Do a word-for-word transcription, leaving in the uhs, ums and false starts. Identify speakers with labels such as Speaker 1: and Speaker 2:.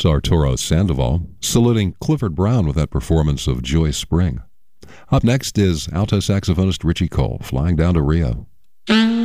Speaker 1: It's Arturo Sandoval saluting Clifford Brown with that performance of Joy Spring. Up next is alto saxophonist Richie Cole, Flying Down to Rio.